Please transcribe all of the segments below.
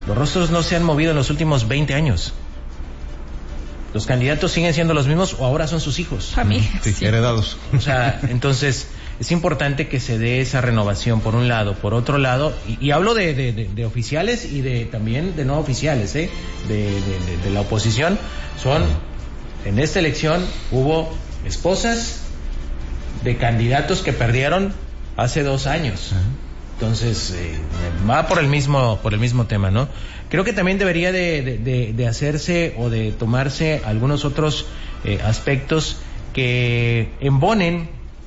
Los rostros no se han movido en los últimos 20 años. Los candidatos siguen siendo los mismos o ahora son sus hijos. Familias. Sí, heredados. O sea, entonces es importante que se dé esa renovación por un lado. Por otro lado, y hablo de oficiales y también de no oficiales, de la oposición. En esta elección hubo esposas de candidatos que perdieron hace 2 años. Entonces, va por el mismo tema, ¿no? Creo que también debería de hacerse o de tomarse algunos otros aspectos que embonen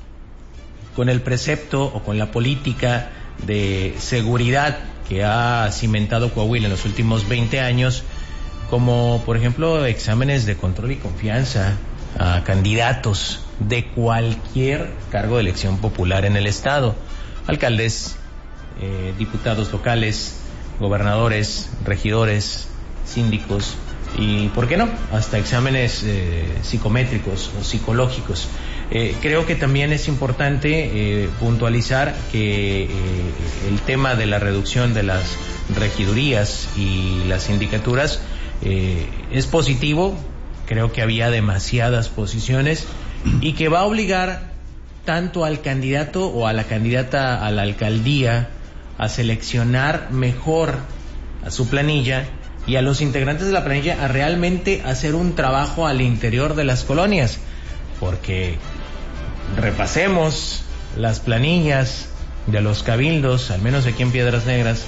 con el precepto o con la política de seguridad que ha cimentado Coahuila en los últimos 20 años, como por ejemplo exámenes de control y confianza a candidatos de cualquier cargo de elección popular en el estado, alcaldes, diputados locales, gobernadores, regidores, síndicos y, ¿por qué no?, hasta exámenes psicométricos o psicológicos. Creo que también es importante puntualizar que el tema de la reducción de las regidurías y las sindicaturas es positivo. Creo que había demasiadas posiciones y que va a obligar tanto al candidato o a la candidata a la alcaldía a seleccionar mejor a su planilla y a los integrantes de la planilla a realmente hacer un trabajo al interior de las colonias, porque repasemos las planillas de los cabildos, al menos aquí en Piedras Negras,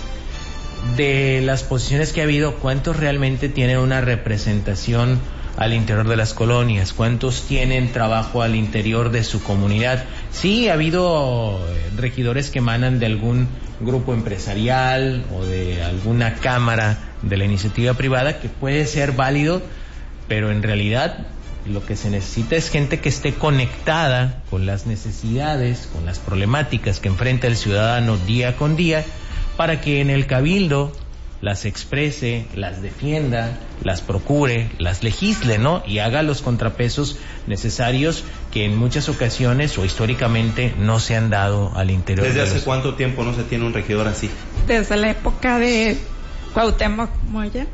de las posiciones que ha habido, cuántos realmente tienen una representación al interior de las colonias, cuántos tienen trabajo al interior de su comunidad. Sí, ha habido regidores que emanan de algún grupo empresarial o de alguna cámara de la iniciativa privada, que puede ser válido, pero en realidad lo que se necesita es gente que esté conectada con las necesidades, con las problemáticas que enfrenta el ciudadano día con día, para que en el cabildo las exprese, las defienda, las procure, las legisle, ¿no? Y haga los contrapesos necesarios que en muchas ocasiones o históricamente no se han dado al interior. ¿Desde hace cuánto tiempo no se tiene un regidor así? Desde la época de Cuauhtémoc Moya.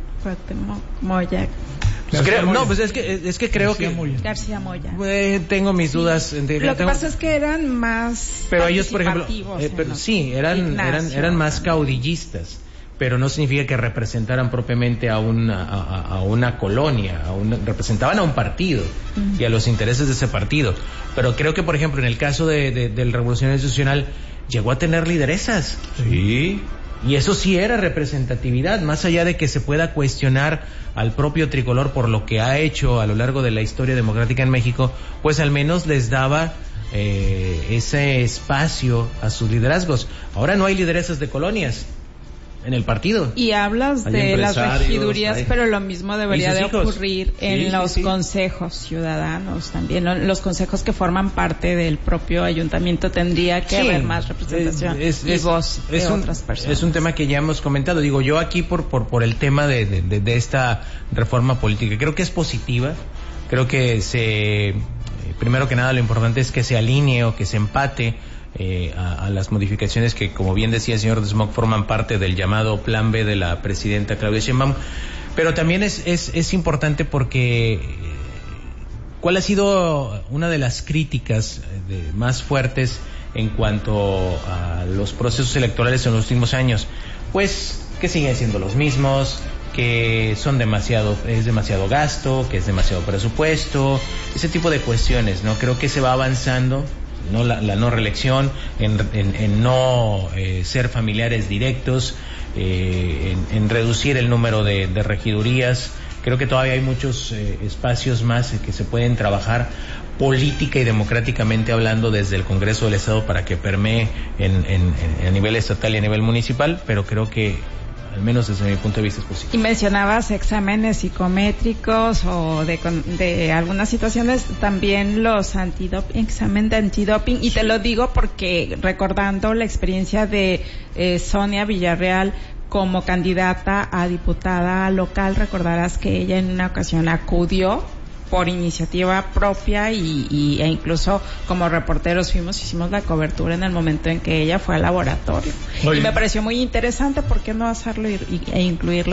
Pues es que creo García Moya. Tengo mis dudas. Lo que pasa es que eran más, pero ellos, por ejemplo, eran más caudillistas, pero no significa que representaran propiamente a una colonia, representaban a un partido y a los intereses de ese partido. Pero creo que, por ejemplo, en el caso del Revolucionario Institucional, llegó a tener lideresas. Sí. Y eso sí era representatividad, más allá de que se pueda cuestionar al propio tricolor por lo que ha hecho a lo largo de la historia democrática en México, pues al menos les daba ese espacio a sus liderazgos. Ahora no hay lideresas de colonias en el partido. Y hablas de las regidurías, pero lo mismo debería de ocurrir en los consejos ciudadanos también, ¿no? Los consejos que forman parte del propio ayuntamiento tendría que haber más representación y voz de otras personas. Es un tema que ya hemos comentado. Digo, yo aquí por el tema de esta reforma política, creo que es positiva. Creo que primero que nada, lo importante es que se alinee o que se empate a las modificaciones que, como bien decía el señor Desmoc, forman parte del llamado Plan B de la presidenta Claudia Sheinbaum. Pero también es importante porque ¿cuál ha sido una de las críticas más fuertes en cuanto a los procesos electorales en los últimos años? Pues que siguen siendo los mismos, que es demasiado gasto, que es demasiado presupuesto, ese tipo de cuestiones, ¿no? Creo que se va avanzando, no la no reelección, en no ser familiares directos, en reducir el número de regidurías. Creo que todavía hay muchos espacios más que se pueden trabajar política y democráticamente hablando desde el Congreso del Estado para que permee a nivel estatal y a nivel municipal, pero creo que al menos desde mi punto de vista es posible. Y mencionabas exámenes psicométricos o de algunas situaciones, también los examen de antidoping, y te lo digo porque recordando la experiencia de Sonia Villarreal como candidata a diputada local, recordarás que ella en una ocasión acudió por iniciativa propia e incluso como reporteros hicimos la cobertura en el momento en que ella fue al laboratorio. Oye. Y me pareció muy interesante, ¿por qué no hacerlo e incluirlo